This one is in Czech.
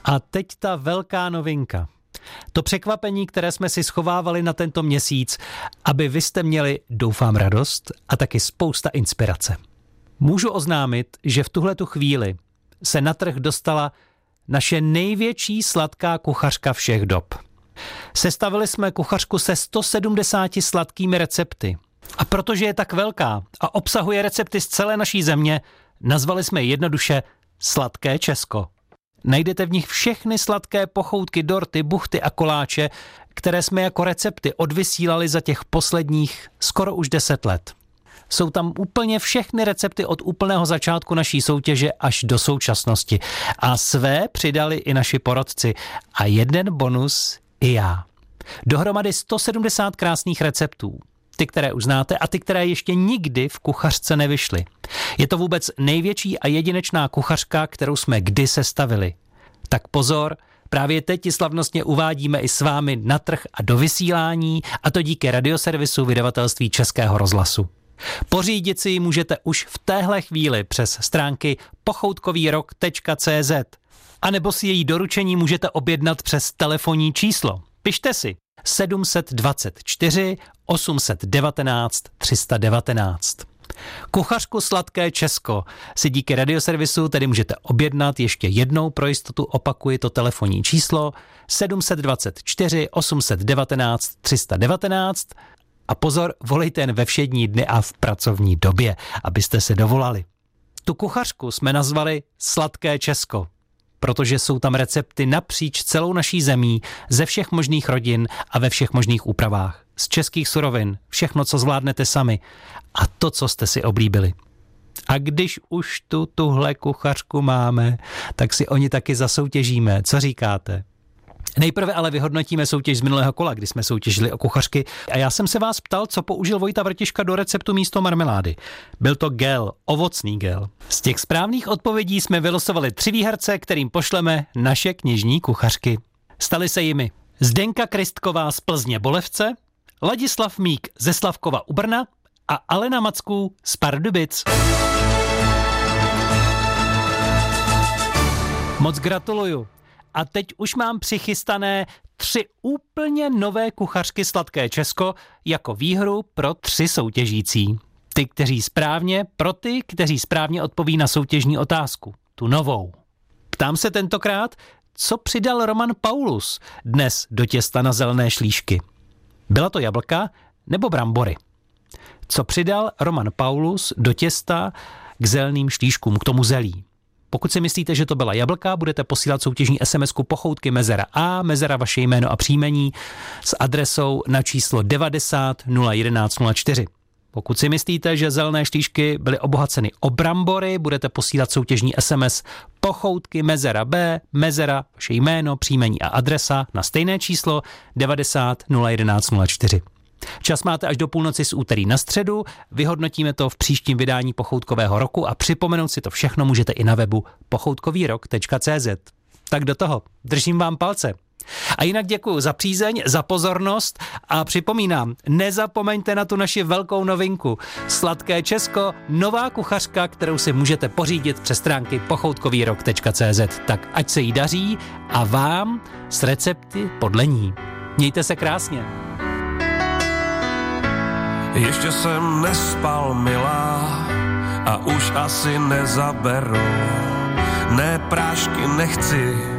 A teď ta velká novinka. To překvapení, které jsme si schovávali na tento měsíc, aby vy jste měli, doufám, radost a taky spousta inspirace. Můžu oznámit, že v tuhletu chvíli se na trh dostala naše největší sladká kuchařka všech dob. Sestavili jsme kuchařku se 170 sladkými recepty. A protože je tak velká a obsahuje recepty z celé naší země, nazvali jsme ji jednoduše Sladké Česko. Najdete v nich všechny sladké pochoutky, dorty, buchty a koláče, které jsme jako recepty odvysílali za těch posledních skoro už 10 let. Jsou tam úplně všechny recepty od úplného začátku naší soutěže až do současnosti. A své přidali i naši porodci. A jeden bonus i já. Dohromady 170 krásných receptů. Ty, které už znáte a ty, které ještě nikdy v kuchařce nevyšly. Je to vůbec největší a jedinečná kuchařka, kterou jsme kdy sestavili. Tak pozor, právě teď ji slavnostně uvádíme i s vámi na trh a do vysílání, a to díky radioservisu vydavatelství Českého rozhlasu. Pořídit si ji můžete už v téhle chvíli přes stránky pochoutkovýrok.cz a nebo si její doručení můžete objednat přes telefonní číslo. Pište si 724 819 319. Kuchařku Sladké Česko si díky radioservisu tedy můžete objednat ještě jednou, pro jistotu opakuji to telefonní číslo 724 819 319 a pozor, volejte jen ve všední dny a v pracovní době, abyste se dovolali. Tu kuchařku jsme nazvali Sladké Česko, protože jsou tam recepty napříč celou naší zemí, ze všech možných rodin a ve všech možných úpravách. Z českých surovin, všechno, co zvládnete sami a to, co jste si oblíbili. A když už tuhle kuchařku máme, tak si o ní taky zasoutěžíme. Co říkáte? Nejprve ale vyhodnotíme soutěž z minulého kola, kdy jsme soutěžili o kuchařky. A já jsem se vás ptal, co použil Vojta Vrtiška do receptu místo marmelády. Byl to gel, ovocný gel. Z těch správných odpovědí jsme vylosovali 3 výherce, kterým pošleme naše knižní kuchařky. Staly se jimi Zdenka Kristková z Plzně Bolevce, Ladislav Mík ze Slavkova u Brna a Alena Macků z Pardubic. Moc gratuluju. A teď už mám přichystané 3 úplně nové kuchařky Sladké Česko jako výhru pro 3 soutěžící. Pro ty, kteří správně odpoví na soutěžní otázku. Tu novou. Ptám se tentokrát, co přidal Roman Paulus dnes do těsta na zelené šlíšky. Byla to jablka nebo brambory? Co přidal Roman Paulus do těsta k zeleným šlíškům, k tomu zelí? Pokud si myslíte, že to byla jablka, budete posílat soutěžní SMS-ku pochoutky mezera A, mezera vaše jméno a příjmení s adresou na číslo 90 011 04. Pokud si myslíte, že zelené šlíšky byly obohaceny o brambory, budete posílat soutěžní SMS pochoutky mezera B, mezera vaše jméno, příjmení a adresa na stejné číslo 90 011 04. Čas máte až do půlnoci z úterý na středu, vyhodnotíme to v příštím vydání Pochoutkového roku a připomenout si to všechno můžete i na webu pochoutkovýrok.cz. Tak do toho, držím vám palce. A jinak děkuji za přízeň, za pozornost a připomínám, nezapomeňte na tu naši velkou novinku. Sladké Česko, nová kuchařka, kterou si můžete pořídit přes stránky pochoutkovýrok.cz. Tak ať se jí daří a vám s recepty podle ní. Mějte se krásně. Ještě jsem nespal, milá, a už asi nezaberu. Ne, prášky nechci,